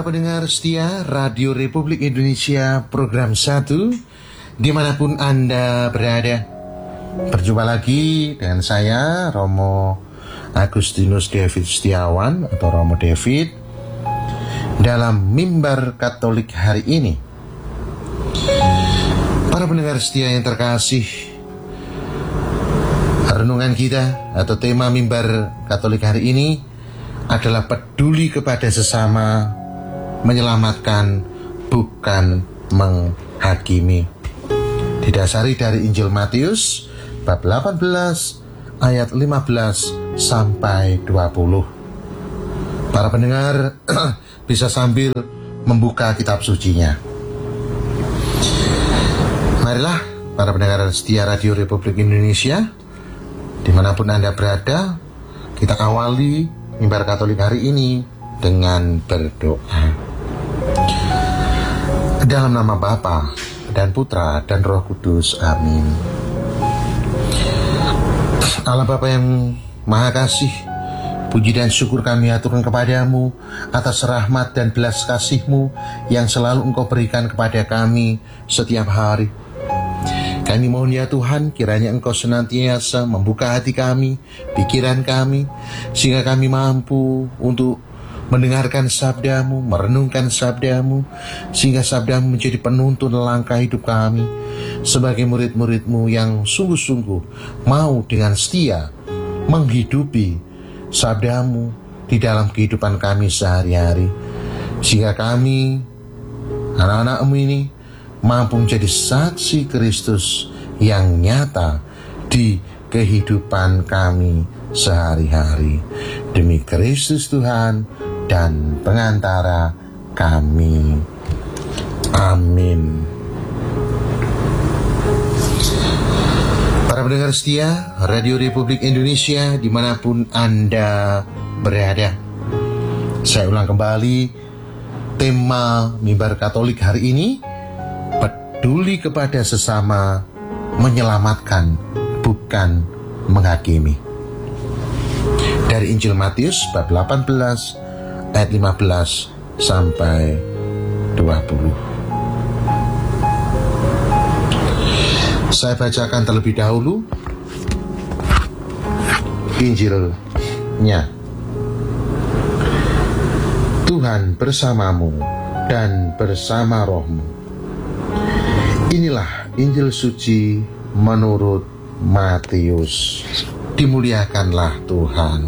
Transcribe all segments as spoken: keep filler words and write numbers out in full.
Para pendengar setia Radio Republik Indonesia Program satu, dimanapun Anda berada, berjumpa lagi dengan saya Romo Agustinus David Setiawan atau Romo David dalam Mimbar Katolik hari ini. Para pendengar setia yang terkasih, renungan kita atau tema Mimbar Katolik hari ini adalah peduli kepada sesama, menyelamatkan, bukan menghakimi. Didasari dari Injil Matius bab delapan belas ayat lima belas sampai dua puluh. Para pendengar bisa sambil membuka kitab sucinya. Marilah para pendengar setia Radio Republik Indonesia, dimanapun Anda berada, kita awali Mimbar Katolik hari ini dengan berdoa. Dalam nama Bapa dan Putra dan Roh Kudus, amin. Allah Bapa yang Maha Kasih, puji dan syukur kami aturkan kepadamu atas rahmat dan belas kasih-Mu yang selalu Engkau berikan kepada kami setiap hari. Kami mohon ya Tuhan, kiranya Engkau senantiasa membuka hati kami, pikiran kami, sehingga kami mampu untuk mendengarkan sabda-Mu, merenungkan sabda-Mu, sehingga sabda-Mu menjadi penuntun langkah hidup kami sebagai murid-murid-Mu yang sungguh-sungguh mau dengan setia menghidupi sabda-Mu di dalam kehidupan kami sehari-hari, sehingga kami, anak-anak-Mu ini, mampu menjadi saksi Kristus yang nyata di kehidupan kami sehari-hari. Demi Kristus Tuhan dan pengantara kami. Amin. Para pendengar setia Radio Republik Indonesia dimanapun Anda berada, saya ulang kembali tema Mimbar Katolik hari ini, peduli kepada sesama, menyelamatkan, bukan menghakimi. Dari Injil Matius bab delapan belas ayat lima belas sampai dua puluh. Saya bacakan terlebih dahulu Injilnya. Tuhan bersamamu dan bersama rohmu. Inilah Injil suci menurut Matius. Dimuliakanlah Tuhan.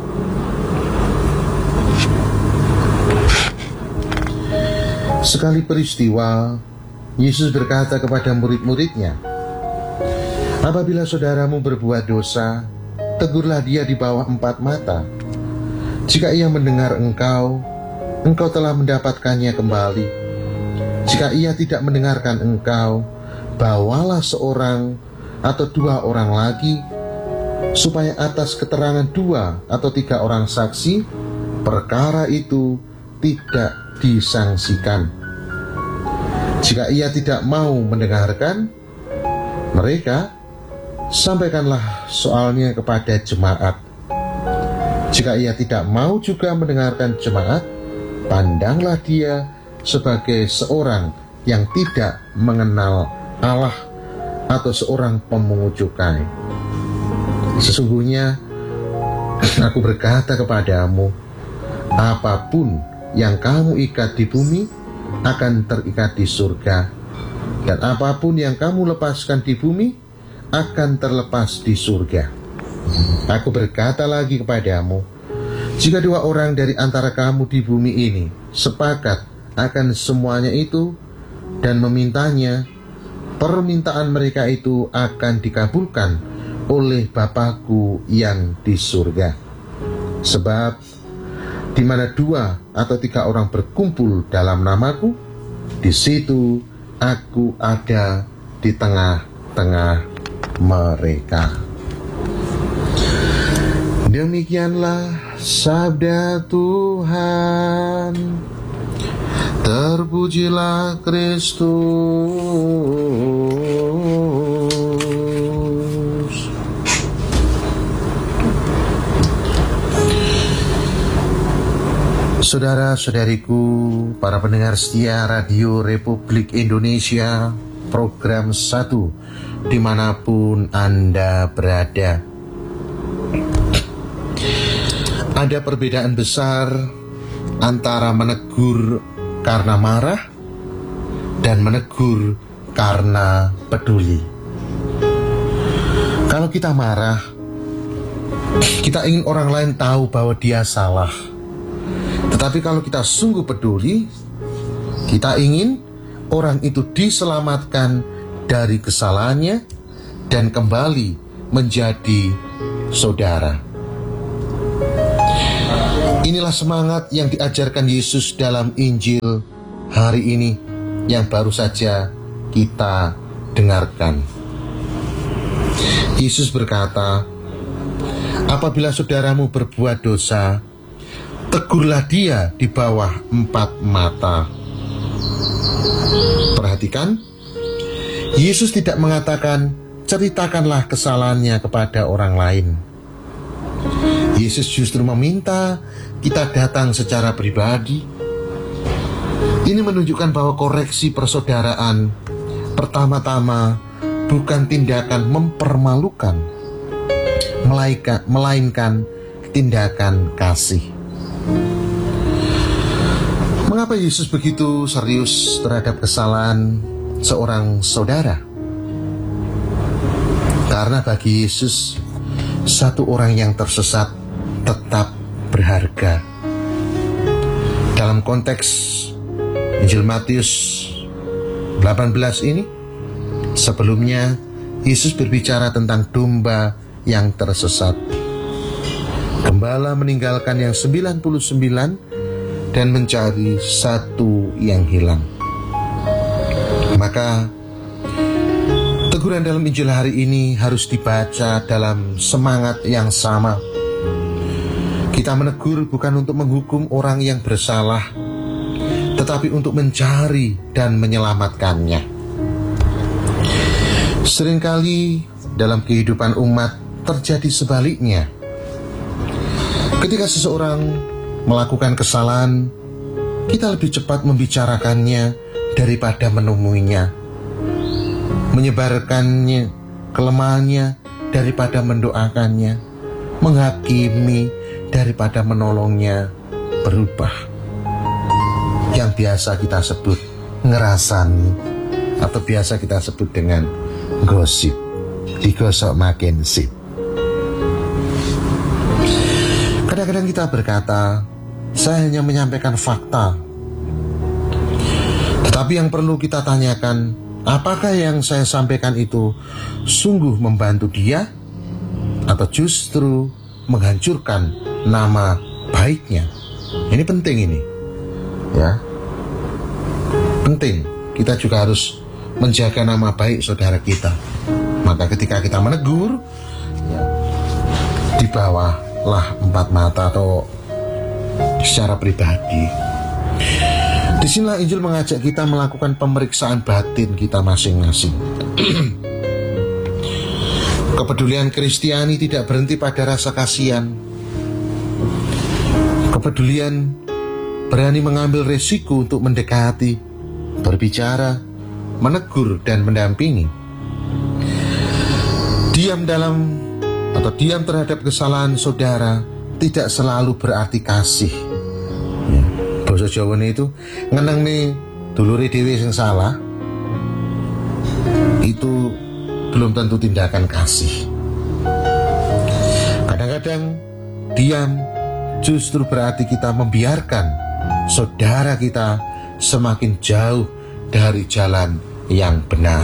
Sekali peristiwa, Yesus berkata kepada murid-muridnya, apabila saudaramu berbuat dosa, tegurlah dia di bawah empat mata. Jika ia mendengar engkau, engkau telah mendapatkannya kembali. Jika ia tidak mendengarkan engkau, bawalah seorang atau dua orang lagi, supaya atas keterangan dua atau tiga orang saksi, perkara itu tidak disangsikan. Jika ia tidak mau mendengarkan mereka, sampaikanlah soalnya kepada jemaat. Jika ia tidak mau juga mendengarkan jemaat, pandanglah dia sebagai seorang yang tidak mengenal Allah atau seorang pemungut cukai. Sesungguhnya aku berkata kepadamu, apapun yang kamu ikat di bumi akan terikat di surga, dan apapun yang kamu lepaskan di bumi akan terlepas di surga. Aku berkata lagi kepadamu, jika dua orang dari antara kamu di bumi ini sepakat akan semuanya itu dan memintanya, permintaan mereka itu akan dikabulkan oleh Bapa-Ku yang di surga. Sebab di mana dua atau tiga orang berkumpul dalam nama-Ku, di situ Aku ada di tengah-tengah mereka. Demikianlah sabda Tuhan. Terpujilah Kristus. Saudara-saudariku, para pendengar setia Radio Republik Indonesia, program satu, dimanapun Anda berada. Ada perbedaan besar antara menegur karena marah dan menegur karena peduli. Kalau kita marah, kita ingin orang lain tahu bahwa dia salah. Tetapi kalau kita sungguh peduli, kita ingin orang itu diselamatkan dari kesalahannya dan kembali menjadi saudara. Inilah semangat yang diajarkan Yesus dalam Injil hari ini yang baru saja kita dengarkan. Yesus berkata, apabila saudaramu berbuat dosa, tegurlah dia di bawah empat mata. Perhatikan, Yesus tidak mengatakan ceritakanlah kesalahannya kepada orang lain. Yesus justru meminta kita datang secara pribadi. Ini menunjukkan bahwa koreksi persaudaraan pertama-tama bukan tindakan mempermalukan, melainkan tindakan kasih. Mengapa Yesus begitu serius terhadap kesalahan seorang saudara? Karena bagi Yesus, satu orang yang tersesat tetap berharga. Dalam konteks Injil Matius delapan belas ini, sebelumnya Yesus berbicara tentang domba yang tersesat. Gembala meninggalkan yang sembilan puluh sembilan dan mencari satu yang hilang. Maka teguran dalam Injil hari ini harus dibaca dalam semangat yang sama. Kita menegur bukan untuk menghukum orang yang bersalah, tetapi untuk mencari dan menyelamatkannya. Seringkali dalam kehidupan umat terjadi sebaliknya. Ketika seseorang melakukan kesalahan, kita lebih cepat membicarakannya daripada menemuinya, menyebarkannya kelemahannya daripada mendoakannya, menghakimi daripada menolongnya berubah. Yang biasa kita sebut ngerasani, atau biasa kita sebut dengan gosip, digosok makin sip. Kadang-kadang kita berkata, saya hanya menyampaikan fakta. Tetapi yang perlu kita tanyakan, apakah yang saya sampaikan itu sungguh membantu dia, atau justru menghancurkan nama baiknya? Ini penting ini, ya. Penting, kita juga harus menjaga nama baik saudara kita. Maka ketika kita menegur, ya, di bawah lah empat mata atau secara pribadi. Disinilah Injil mengajak kita melakukan pemeriksaan batin kita masing-masing. Kepedulian Kristiani tidak berhenti pada rasa kasihan. Kepedulian berani mengambil resiko untuk mendekati, berbicara, menegur dan mendampingi. Diam dalam atau diam terhadap kesalahan saudara tidak selalu berarti kasih. Ya, bahasa Jawa itu ngeneng nih dulure dhewe sing salah, itu belum tentu tindakan kasih. Kadang-kadang diam justru berarti kita membiarkan saudara kita semakin jauh dari jalan yang benar.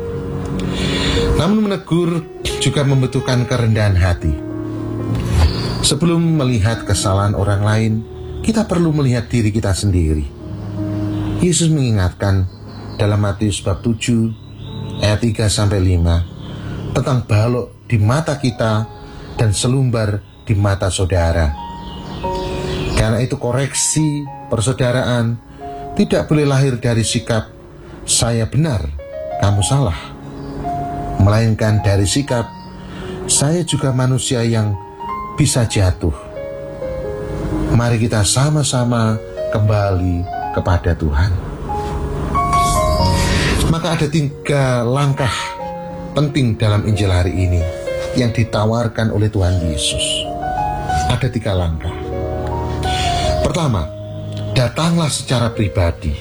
Namun menegur juga membutuhkan kerendahan hati. Sebelum melihat kesalahan orang lain, kita perlu melihat diri kita sendiri. Yesus mengingatkan dalam Matius bab tujuh ayat tiga sampai lima tentang balok di mata kita dan selumbar di mata saudara. Karena itu koreksi persaudaraan tidak boleh lahir dari sikap saya benar, kamu salah, melainkan dari sikap saya juga manusia yang bisa jatuh. Mari kita sama-sama kembali kepada Tuhan. Maka ada tiga langkah penting dalam Injil hari ini yang ditawarkan oleh Tuhan Yesus. Ada tiga langkah. Pertama, datanglah secara pribadi.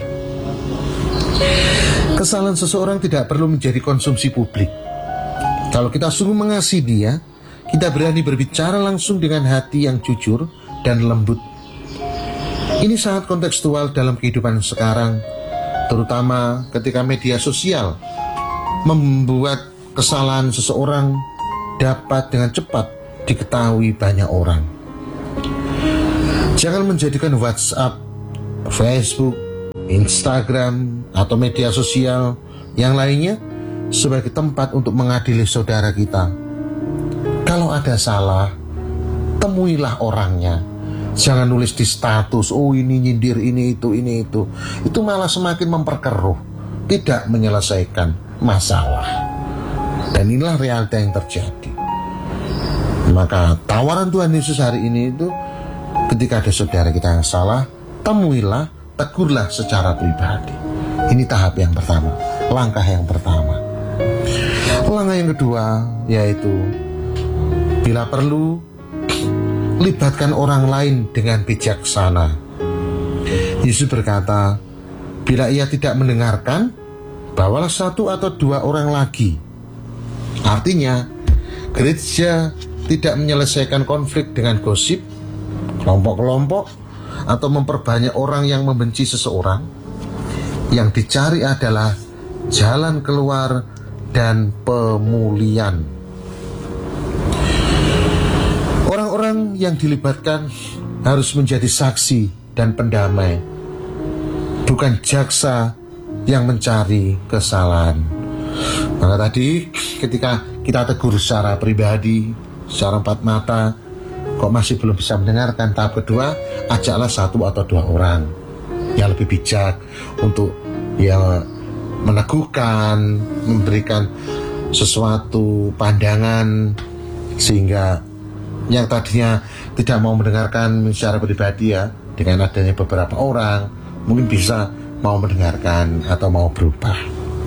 Kesalahan seseorang tidak perlu menjadi konsumsi publik. Kalau kita sungguh mengasihi dia, kita berani berbicara langsung dengan hati yang jujur dan lembut. Ini sangat kontekstual dalam kehidupan sekarang, terutama ketika media sosial membuat kesalahan seseorang dapat dengan cepat diketahui banyak orang. Jangan menjadikan WhatsApp, Facebook, Instagram, atau media sosial yang lainnya sebagai tempat untuk mengadili saudara kita. Kalau ada salah, temuilah orangnya. Jangan nulis di status, oh ini nyindir, ini itu, ini itu. Itu malah semakin memperkeruh, tidak menyelesaikan masalah. Dan inilah realita yang terjadi. Maka tawaran Tuhan Yesus hari ini itu, ketika ada saudara kita yang salah, temuilah, tegurlah secara pribadi. Ini tahap yang pertama, langkah yang pertama. Langkah yang kedua yaitu, bila perlu, libatkan orang lain dengan bijaksana. Yesus berkata, bila ia tidak mendengarkan, bawalah satu atau dua orang lagi. Artinya, gereja tidak menyelesaikan konflik dengan gosip, kelompok-kelompok, atau memperbanyak orang yang membenci seseorang. Yang dicari adalah jalan keluar dan pemulihan. Orang-orang yang dilibatkan harus menjadi saksi dan pendamai, bukan jaksa yang mencari kesalahan. Maka tadi ketika kita tegur secara pribadi, secara empat mata, kok masih belum bisa mendengarkan, tahap kedua, ajaklah satu atau dua orang yang lebih bijak untuk ya meneguhkan, memberikan sesuatu pandangan, sehingga yang tadinya tidak mau mendengarkan secara pribadi ya, dengan adanya beberapa orang, mungkin bisa mau mendengarkan atau mau berubah.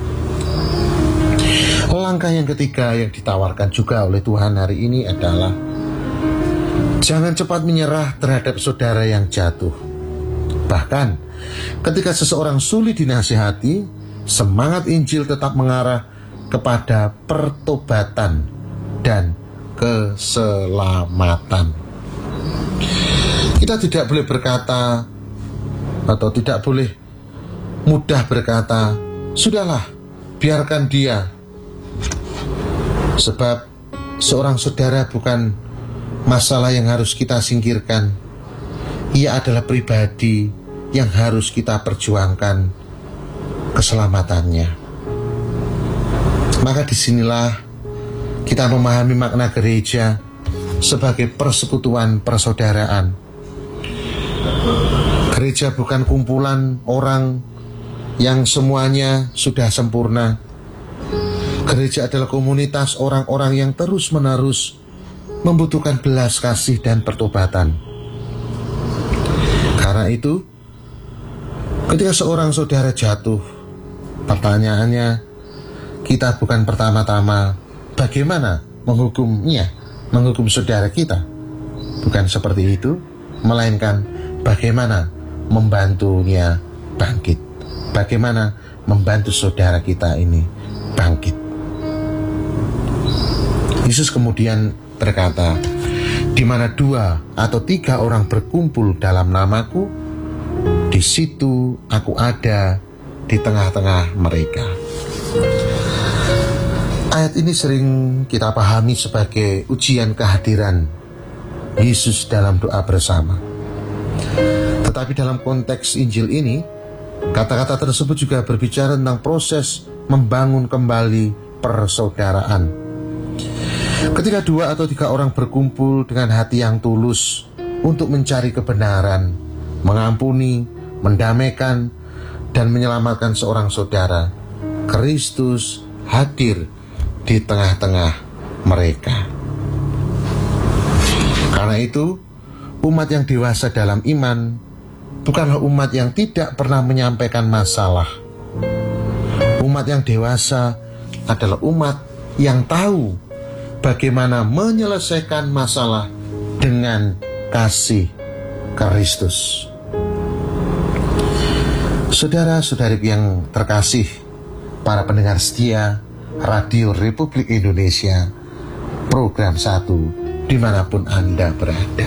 Langkah yang ketiga yang ditawarkan juga oleh Tuhan hari ini adalah, jangan cepat menyerah terhadap saudara yang jatuh. Bahkan ketika seseorang sulit dinasihati, semangat Injil tetap mengarah kepada pertobatan dan keselamatan. Kita tidak boleh berkata atau tidak boleh mudah berkata, sudahlah, biarkan dia. Sebab seorang saudara bukan masalah yang harus kita singkirkan. Ia adalah pribadi yang harus kita perjuangkan keselamatannya. Maka disinilah kita memahami makna gereja sebagai persekutuan persaudaraan. Gereja bukan kumpulan orang yang semuanya sudah sempurna. Gereja adalah komunitas orang-orang yang terus-menerus membutuhkan belas kasih dan pertobatan. Karena itu, ketika seorang saudara jatuh, pertanyaannya, kita bukan pertama-tama bagaimana menghukumnya, menghukum saudara kita. Bukan seperti itu, melainkan bagaimana membantunya bangkit. Bagaimana membantu saudara kita ini bangkit. Yesus kemudian berkata, di mana dua atau tiga orang berkumpul dalam namaku, di situ aku ada di tengah-tengah mereka. Ayat ini sering kita pahami sebagai ujian kehadiran Yesus dalam doa bersama. Tetapi dalam konteks Injil ini, kata-kata tersebut juga berbicara tentang proses membangun kembali persaudaraan. Ketika dua atau tiga orang berkumpul dengan hati yang tulus untuk mencari kebenaran, mengampuni, mendamaikan, dan menyelamatkan seorang saudara, Kristus hadir di tengah-tengah mereka. Karena itu, Umat yang dewasa dalam iman bukanlah umat yang tidak pernah menyampaikan masalah. Umat yang dewasa adalah umat yang tahu bagaimana menyelesaikan masalah dengan kasih Kristus. Saudara-saudari yang terkasih, para pendengar setia Radio Republik Indonesia, program satu, dimanapun Anda berada.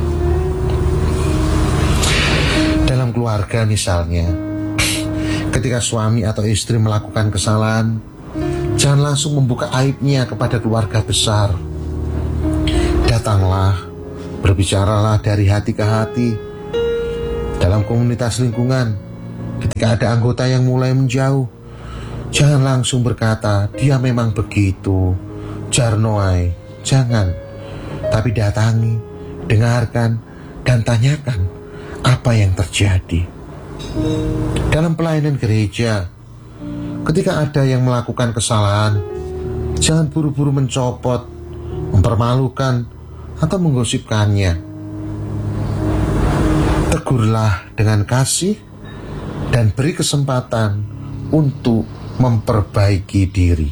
Dalam keluarga misalnya, ketika suami atau istri melakukan kesalahan, jangan langsung membuka aibnya kepada keluarga besar. Datanglah, berbicaralah dari hati ke hati. Dalam komunitas lingkungan, ketika ada anggota yang mulai menjauh, jangan langsung berkata, dia memang begitu, jarnoai. Jangan, tapi datangi, dengarkan, dan tanyakan apa yang terjadi. Dalam pelayanan gereja, ketika ada yang melakukan kesalahan, jangan buru-buru mencopot, mempermalukan, atau menggosipkannya. Tegurlah dengan kasih dan beri kesempatan untuk memperbaiki diri.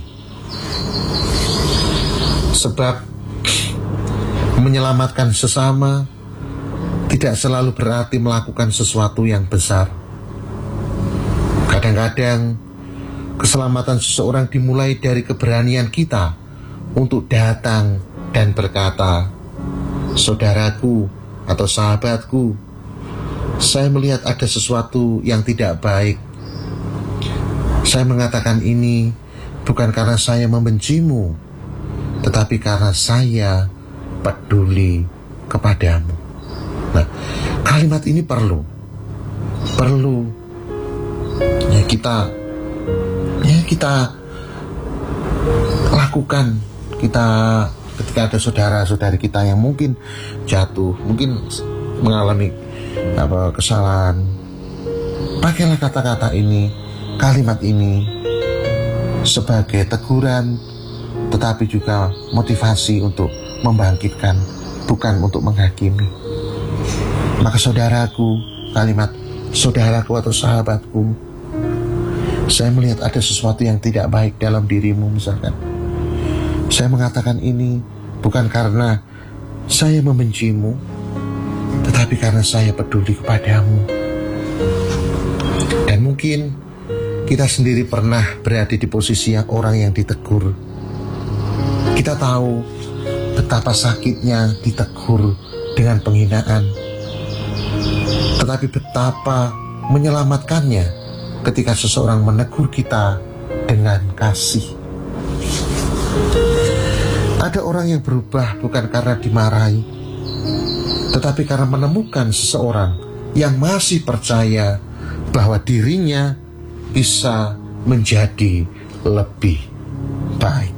Sebab menyelamatkan sesama tidak selalu berarti melakukan sesuatu yang besar. Kadang-kadang keselamatan seseorang dimulai dari keberanian kita untuk datang dan berkata, saudaraku atau sahabatku, saya melihat ada sesuatu yang tidak baik. Saya mengatakan ini bukan karena saya membencimu, tetapi karena saya peduli kepadamu. Nah, kalimat ini perlu Perlu Ya kita Ya kita lakukan. Kita ketika ada saudara-saudari kita yang mungkin jatuh, mungkin mengalami apa kesalahan, pakailah kata-kata ini, kalimat ini sebagai teguran, tetapi juga motivasi untuk membangkitkan, bukan untuk menghakimi. Maka saudaraku, kalimat saudaraku atau sahabatku, saya melihat ada sesuatu yang tidak baik dalam dirimu misalkan. Saya mengatakan ini bukan karena saya membencimu, tetapi karena saya peduli kepadamu. Dan mungkin kita sendiri pernah berada di posisi yang orang yang ditegur. Kita tahu betapa sakitnya ditegur dengan penghinaan, tetapi betapa menyelamatkannya ketika seseorang menegur kita dengan kasih. Ada orang yang berubah bukan karena dimarahi, tetapi karena menemukan seseorang yang masih percaya bahwa dirinya bisa menjadi lebih baik.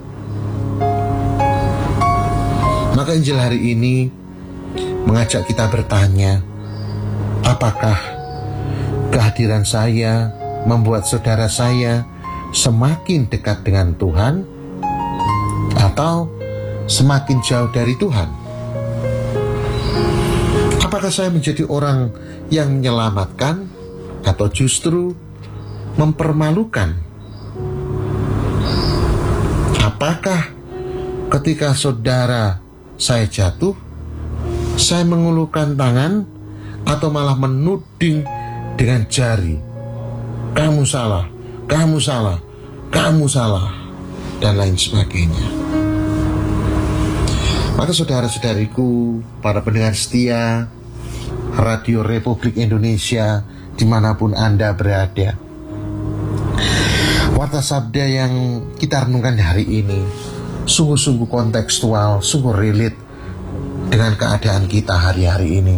Maka Injil hari ini mengajak kita bertanya, apakah kehadiran saya membuat saudara saya semakin dekat dengan Tuhan atau semakin jauh dari Tuhan? Apakah saya menjadi orang yang menyelamatkan atau justru mempermalukan? Apakah ketika saudara saya jatuh, saya mengulurkan tangan atau malah menuding dengan jari, kamu salah, kamu salah, kamu salah, dan lain sebagainya. Maka saudara-saudariku, para pendengar setia Radio Republik Indonesia dimanapun Anda berada, warta sabda yang kita renungkan hari ini sungguh-sungguh kontekstual, sungguh relate dengan keadaan kita hari-hari ini.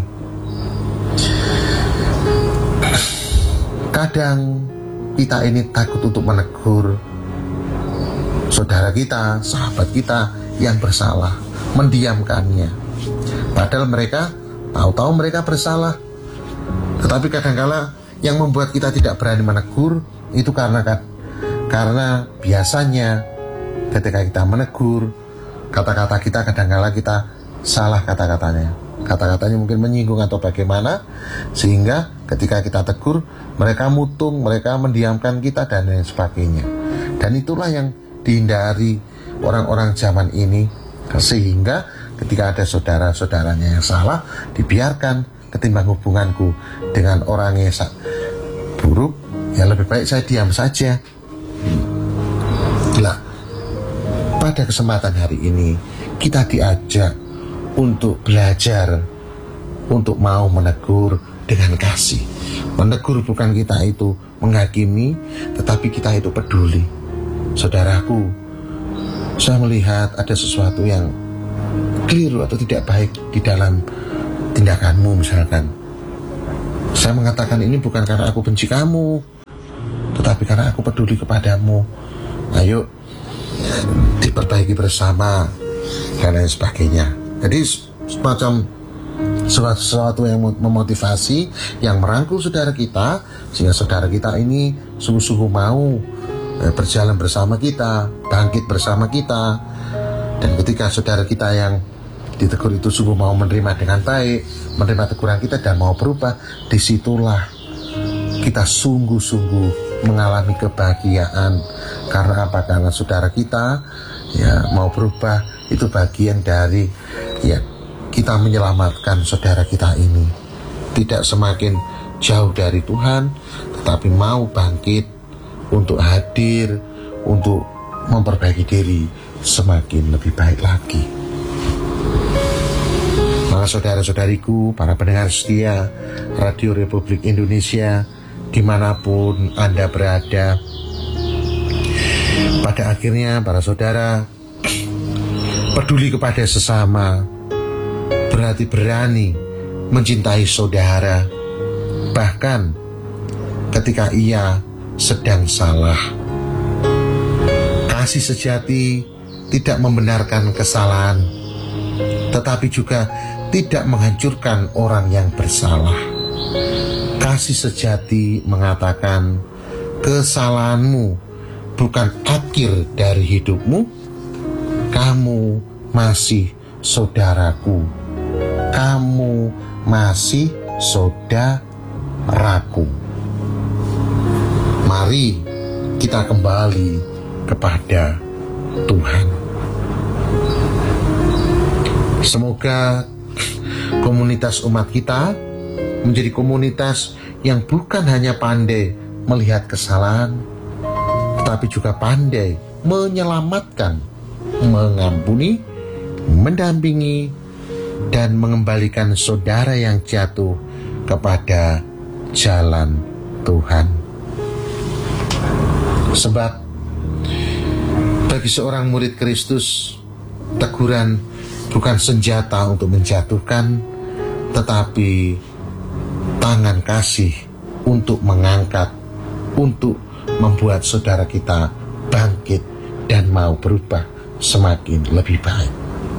Kadang kita ini takut untuk menegur saudara kita, sahabat kita yang bersalah, mendiamkannya. Padahal mereka tahu-tahu mereka bersalah. Tetapi kadang-kala yang membuat kita tidak berani menegur itu karena karena biasanya ketika kita menegur, kata-kata kita kadang-kala kita salah kata-katanya. kata-katanya mungkin menyinggung atau bagaimana, sehingga ketika kita tegur mereka mutung, mereka mendiamkan kita dan lain sebagainya. Dan itulah yang dihindari orang-orang zaman ini, sehingga ketika ada saudara-saudaranya yang salah, dibiarkan, ketimbang hubunganku dengan orang yang buruk, ya lebih baik saya diam saja. Nah, pada kesempatan hari ini kita diajak untuk belajar, untuk mau menegur dengan kasih. Menegur bukan kita itu menghakimi, tetapi kita itu peduli. Saudaraku, saya melihat ada sesuatu yang keliru atau tidak baik di dalam tindakanmu misalkan. Saya mengatakan ini bukan karena aku benci kamu, tetapi karena aku peduli kepadamu. Ayo diperbaiki bersama dan lain sebagainya. Jadi semacam sesuatu yang memotivasi, yang merangkul saudara kita, sehingga saudara kita ini sungguh-sungguh mau berjalan bersama kita, bangkit bersama kita. Dan ketika saudara kita yang ditegur itu sungguh mau menerima dengan baik, menerima teguran kita dan mau berubah, disitulah kita sungguh-sungguh mengalami kebahagiaan. Karena apa? Karena saudara kita ya mau berubah, itu bagian dari ya kita menyelamatkan saudara kita ini. Tidak semakin jauh dari Tuhan, tetapi mau bangkit untuk hadir, untuk memperbaiki diri semakin lebih baik lagi. Maka saudara-saudariku, para pendengar setia Radio Republik Indonesia, dimanapun Anda berada, pada akhirnya para saudara peduli kepada sesama, berarti berani mencintai saudara, bahkan ketika ia sedang salah. Kasih sejati tidak membenarkan kesalahan, tetapi juga tidak menghancurkan orang yang bersalah. Kasih sejati mengatakan kesalahanmu bukan akhir dari hidupmu. Kamu masih saudaraku. Kamu masih saudaraku. Mari kita kembali kepada Tuhan. Semoga komunitas umat kita menjadi komunitas yang bukan hanya pandai melihat kesalahan, tetapi juga pandai menyelamatkan, mengampuni, mendampingi, dan mengembalikan saudara yang jatuh kepada jalan Tuhan. Sebab bagi seorang murid Kristus, teguran bukan senjata untuk menjatuhkan, tetapi tangan kasih untuk mengangkat, untuk membuat saudara kita bangkit dan mau berubah semakin lebih baik.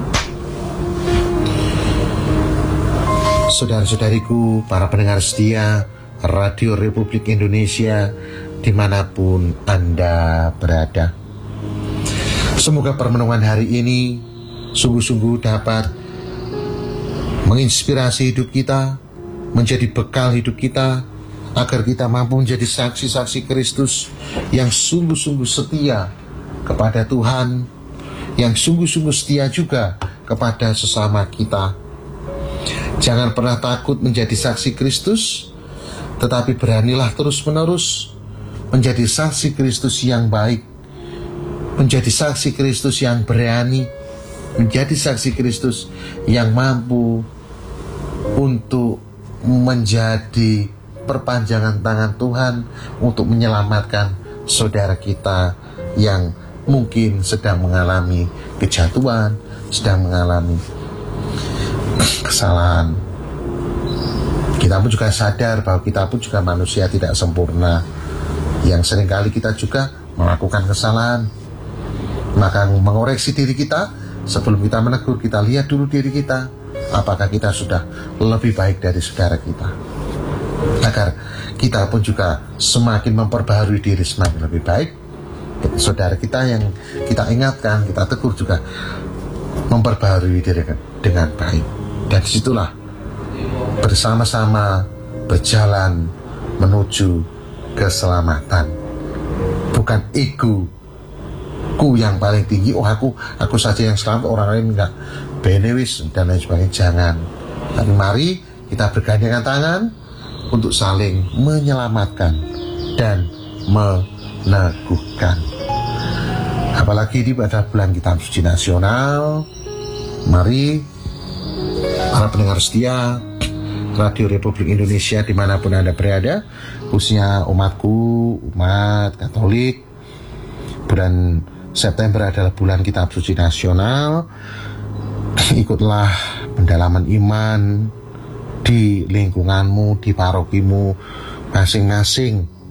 Saudara-saudariku, para pendengar setia Radio Republik Indonesia, dimanapun Anda berada, semoga permenungan hari ini sungguh-sungguh dapat menginspirasi hidup kita, menjadi bekal hidup kita, agar kita mampu menjadi saksi-saksi Kristus yang sungguh-sungguh setia kepada Tuhan, yang sungguh-sungguh setia juga kepada sesama kita. Jangan pernah takut menjadi saksi Kristus, tetapi beranilah terus-menerus menjadi saksi Kristus yang baik, menjadi saksi Kristus yang berani, menjadi saksi Kristus yang mampu untuk menjadi perpanjangan tangan Tuhan untuk menyelamatkan saudara kita yang mungkin sedang mengalami kejatuhan, sedang mengalami kesalahan. Kita pun juga sadar bahwa kita pun juga manusia tidak sempurna, yang seringkali kita juga melakukan kesalahan. Maka mengoreksi diri kita, sebelum kita menegur, kita lihat dulu diri kita, apakah kita sudah lebih baik dari saudara kita, agar kita pun juga semakin memperbaharui diri semakin lebih baik. Saudara kita yang kita ingatkan, kita tegur juga memperbaharui diri dengan baik. Dan disitulah bersama-sama berjalan menuju keselamatan. Bukan ego ku yang paling tinggi, oh aku aku saja yang selamat, orang lain enggak, benewis dan lain sebagainya. Jangan. Tapi mari kita bergandengan tangan untuk saling menyelamatkan dan meneguhkan. Apalagi di pada bulan Kitab Suci Nasional, mari para pendengar setia Radio Republik Indonesia dimanapun Anda berada, khususnya umatku, umat Katolik, bulan September adalah bulan Kitab Suci Nasional. Ikutlah pendalaman iman di lingkunganmu, di parokimu masing-masing.